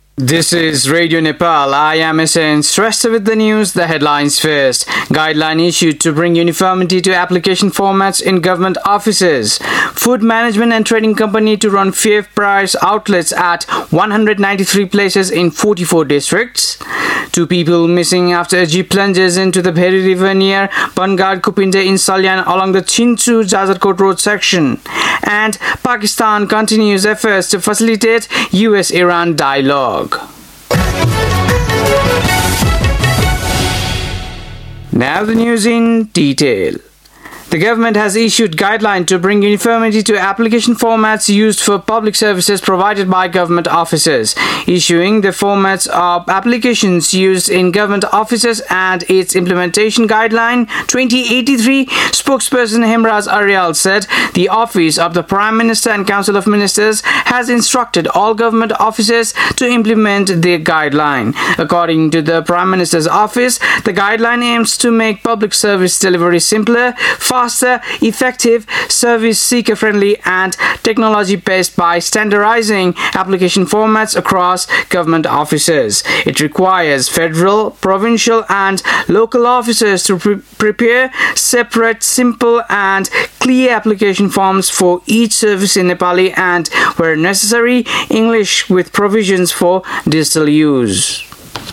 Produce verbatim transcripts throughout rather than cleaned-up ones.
This is Radio Nepal. I am S N Shrestha with the news. The headlines first. Guideline issued to bring uniformity to application formats in government offices. Food Management and Trading Company to run fair price outlets at one hundred ninety-three places in forty-four districts. Two people missing after a jeep plunges into the Bheri River near Bangad Kupinde in Salyan along the Chinchu Jajarkot Road section. And Pakistan continues efforts to facilitate U S Iran dialogue. Now the news in detail. The government has issued guidelines to bring uniformity to application formats used for public services provided by government offices. Issuing the formats of applications used in government offices and its implementation guideline twenty eighty-three, spokesperson Hemraj Aryal said the Office of the Prime Minister and Council of Ministers has instructed all government offices to implement the guideline. According to the Prime Minister's office, the guideline aims to make public service delivery simpler, faster, effective, service seeker friendly and technology based by standardizing application formats across government offices. It requires federal, provincial and local officers to pre- prepare separate, simple and clear application forms for each service in Nepali and, where necessary, English with provisions for digital use.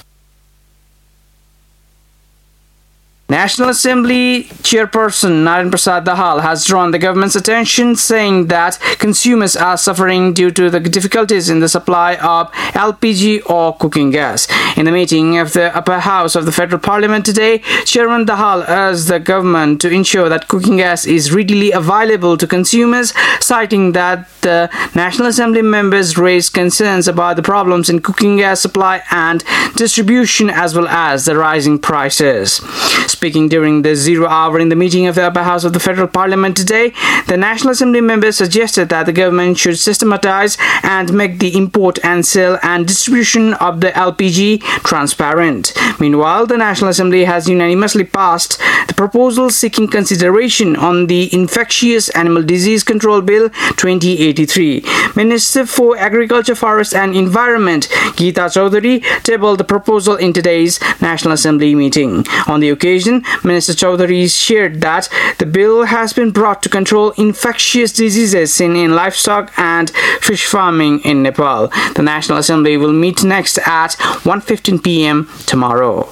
National Assembly Chairperson Narayan Prasad Dahal has drawn the government's attention, saying that consumers are suffering due to the difficulties in the supply of L P G or cooking gas. In the meeting of the upper house of the Federal Parliament today, Chairman Dahal urged the government to ensure that cooking gas is readily available to consumers, citing that the National Assembly members raised concerns about the problems in cooking gas supply and distribution as well as the rising prices. Speaking during the zero hour in the meeting of the upper house of the Federal Parliament today, the National Assembly members suggested that the government should systematize and make the import and sale and distribution of the L P G transparent. Meanwhile, the National Assembly has unanimously passed the proposal seeking consideration on the Infectious Animal Disease Control Bill twenty eighty-three. Minister for Agriculture, Forest and Environment, Geeta Chaudhary, tabled the proposal in today's National Assembly meeting. On the occasion, Minister Chaudhary shared that the bill has been brought to control infectious diseases in, in livestock and fish farming in Nepal. The National Assembly will meet next at one fifteen p m tomorrow.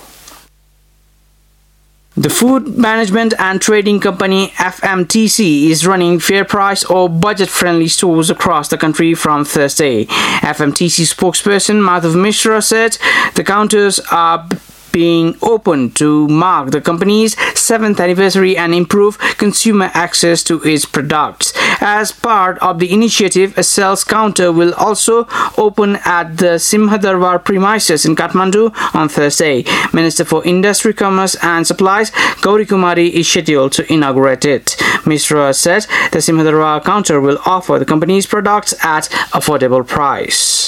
The Food Management and Trading Company F M T C is running fair price or budget-friendly stores across the country from Thursday. F M T C spokesperson Madhav Mishra said the counters are being open to mark the company's seventh anniversary and improve consumer access to its products. As part of the initiative, a sales counter will also open at the Simhadarbar premises in Kathmandu on Thursday. Minister for Industry, Commerce and Supplies Gauri Kumari is scheduled to inaugurate it. Mishra said the Simhadarbar counter will offer the company's products at affordable price.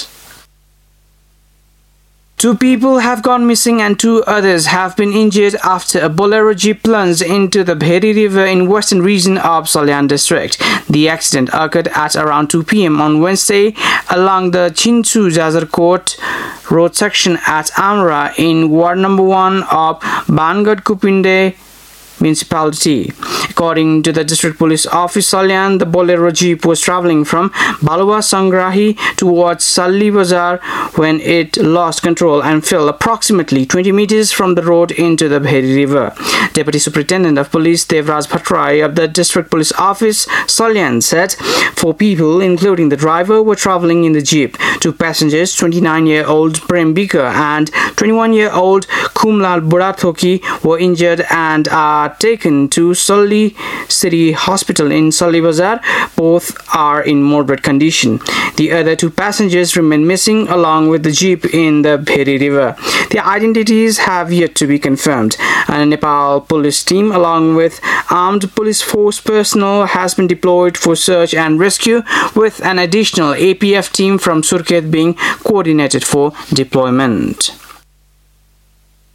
Two people have gone missing and two others have been injured after a Bolero jeep plunged into the Bheri River in western region of Salyan district. The accident occurred at around two p m on Wednesday along the Chinchu Jajarkot Road section at Amra in Ward number one of Bangad Kupinde municipality. According to the District Police Office Salyan, the Bolero jeep was travelling from Balua Sangrahi towards Salli Bazar when it lost control and fell approximately twenty meters from the road into the Bheri River. Deputy Superintendent of Police Devraj Bhattrai of the District Police Office Salyan said four people, including the driver, were travelling in the jeep. Two passengers, twenty-nine-year-old Prem Bika and twenty-one-year-old Kumlal Burathoki, were injured and are taken to Salli City Hospital in Salli Bazar. Both are in moderate condition. The other two passengers remain missing along with the jeep in the Bheri River. Their identities have yet to be confirmed. A Nepal police team along with armed police force personnel has been deployed for search and rescue, with an additional A P F team from Surkhet being coordinated for deployment.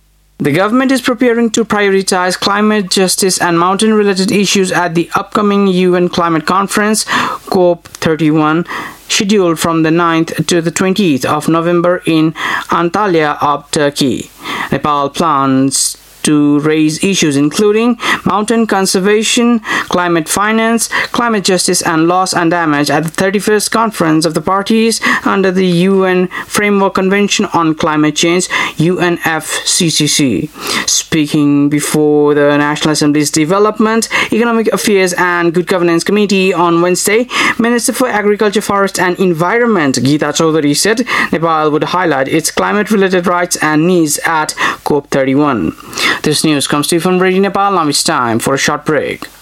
The government is preparing to prioritize climate justice and mountain-related issues at the upcoming U N Climate Conference, COP thirty-one, scheduled from the ninth to the twentieth of November in Antalya of Turkey. Nepal plans to raise issues including mountain conservation, climate finance, climate justice and loss and damage at the thirty-first Conference of the Parties under the U N Framework Convention on Climate Change, U N F C C C. Speaking before the National Assembly's Development, Economic Affairs and Good Governance Committee on Wednesday, Minister for Agriculture, Forest and Environment Geeta Chaudhary said Nepal would highlight its climate-related rights and needs at COP thirty-one. This news comes to you from Radio Nepal. Now it's time for a short break.